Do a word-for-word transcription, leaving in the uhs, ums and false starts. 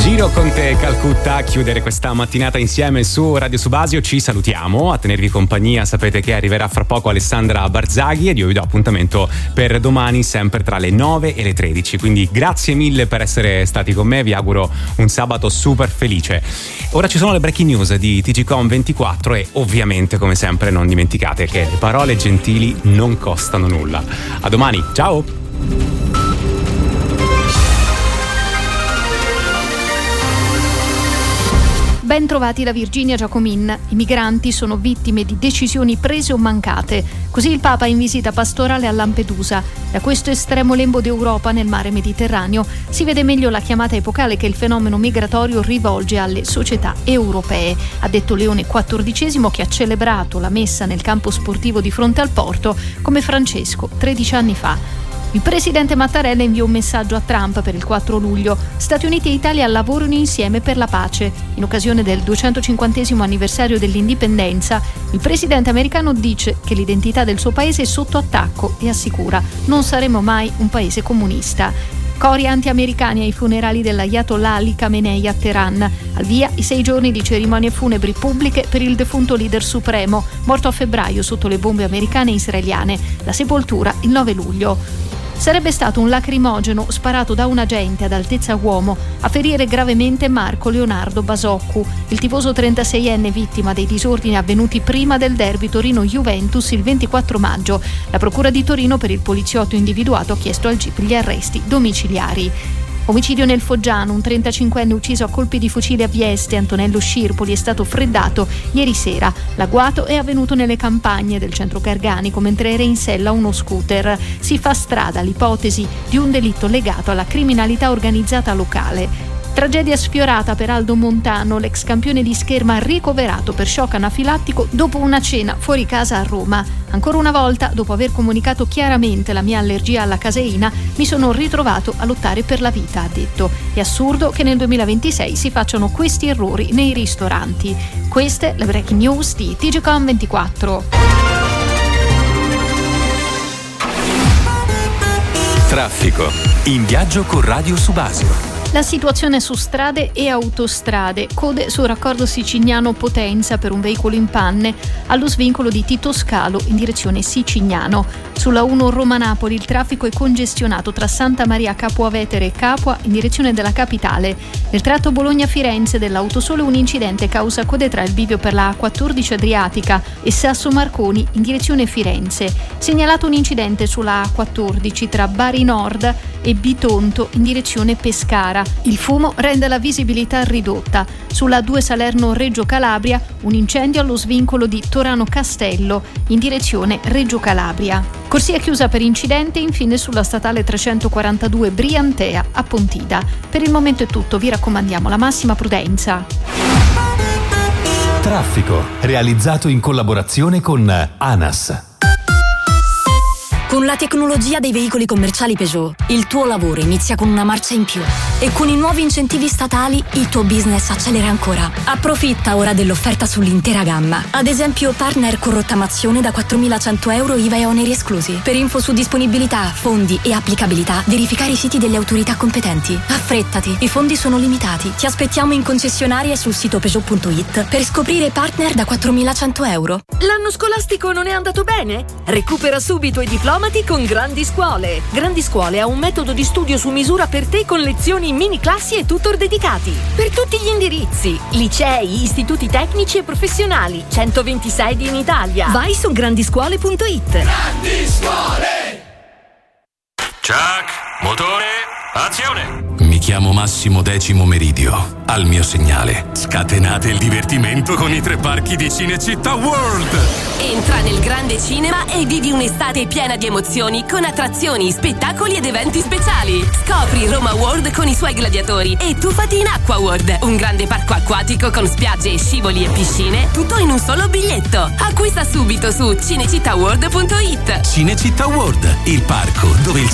Giro Conte Calcutta a chiudere questa mattinata insieme su Radio Subasio. Ci salutiamo, a tenervi compagnia sapete che arriverà fra poco Alessandra Barzaghi ed io vi do appuntamento per domani sempre tra le nove e le tredici, quindi grazie mille per essere stati con me, vi auguro un sabato super felice. Ora ci sono le breaking news di T G Com ventiquattro e ovviamente come sempre non dimenticate che le parole gentili non costano nulla. A domani, ciao! Ben trovati da Virginia Giacomin. I migranti sono vittime di decisioni prese o mancate. Così il Papa in visita pastorale a Lampedusa. Da questo estremo lembo d'Europa nel mare Mediterraneo si vede meglio la chiamata epocale che il fenomeno migratorio rivolge alle società europee, ha detto Leone quattordicesimo, che ha celebrato la messa nel campo sportivo di fronte al porto come Francesco tredici anni fa. Il presidente Mattarella inviò un messaggio a Trump per il quattro luglio. Stati Uniti e Italia lavorano insieme per la pace. In occasione del duecentocinquantesimo anniversario dell'indipendenza, il presidente americano dice che l'identità del suo paese è sotto attacco e assicura: non saremo mai un paese comunista. Cori anti-americani ai funerali dell'Ayatollah Ali Khamenei a Teheran. Al via i sei giorni di cerimonie funebri pubbliche per il defunto leader supremo, morto a febbraio sotto le bombe americane e israeliane. La sepoltura il nove luglio. Sarebbe stato un lacrimogeno sparato da un agente ad altezza uomo a ferire gravemente Marco Leonardo Basoccu, il tifoso trentaseienne vittima dei disordini avvenuti prima del derby Torino-Juventus il ventiquattro maggio. La procura di Torino per il poliziotto individuato ha chiesto al G I P gli arresti domiciliari. Omicidio nel Foggiano, un trentacinquenne ucciso a colpi di fucile a Vieste, Antonello Scirpoli, è stato freddato ieri sera. L'agguato è avvenuto nelle campagne del centro Garganico mentre era in sella uno scooter. Si fa strada l'ipotesi di un delitto legato alla criminalità organizzata locale. Tragedia sfiorata per Aldo Montano, l'ex campione di scherma ricoverato per shock anafilattico dopo una cena fuori casa a Roma. Ancora una volta, dopo aver comunicato chiaramente la mia allergia alla caseina, mi sono ritrovato a lottare per la vita, ha detto. È assurdo che nel duemilaventisei si facciano questi errori nei ristoranti. Queste le breaking news di T G Com ventiquattro. Traffico. In viaggio con Radio Subasio. La situazione su strade e autostrade. Code sul raccordo siciliano Potenza per un veicolo in panne allo svincolo di Tito Scalo in direzione Sicignano. Sulla uno Roma-Napoli il traffico è congestionato tra Santa Maria Capua Vetere e Capua in direzione della capitale. Nel tratto Bologna-Firenze dell'Autosole un incidente causa code tra il bivio per la A quattordici Adriatica e Sasso Marconi in direzione Firenze. Segnalato un incidente sulla A quattordici tra Bari Nord e Bitonto in direzione Pescara. Il fumo rende la visibilità ridotta. Sulla A due Salerno-Reggio Calabria un incendio allo svincolo di Torano Castello in direzione Reggio Calabria. Corsia chiusa per incidente infine sulla statale trecentoquarantadue Briantea a Pontida. Per il momento è tutto, vi raccomandiamo la massima prudenza. Traffico, realizzato in collaborazione con ANAS. Con la tecnologia dei veicoli commerciali Peugeot, il tuo lavoro inizia con una marcia in più. E con i nuovi incentivi statali, il tuo business accelera ancora. Approfitta ora dell'offerta sull'intera gamma. Ad esempio, partner con rottamazione da quattromilacento euro I V A e oneri esclusi. Per info su disponibilità, fondi e applicabilità, verificare i siti delle autorità competenti. Affrettati, i fondi sono limitati. Ti aspettiamo in concessionaria sul sito Peugeot punto it per scoprire partner da quattromilacento euro. L'anno scolastico non è andato bene? Recupera subito i diplomati con Grandi Scuole. Grandi Scuole ha un metodo di studio su misura per te con lezioni in mini classi e tutor dedicati. Per tutti gli indirizzi, licei, istituti tecnici e professionali, centoventi sedi in Italia. Vai su grandiscuole punto it. Grandi Scuole! Chuck, motore, azione! Mi chiamo Massimo Decimo Meridio. Al mio segnale, Scatenate il divertimento con i tre parchi di Cinecittà World! Entra nel grande cinema e vivi un'estate piena di emozioni con attrazioni, spettacoli ed eventi speciali. Scopri Roma World con i suoi gladiatori e tuffati in Acqua World, un grande parco acquatico con spiagge, scivoli e piscine, tutto in un solo biglietto. Acquista subito su cinecittà world punto it. Cinecittà World, il parco dove il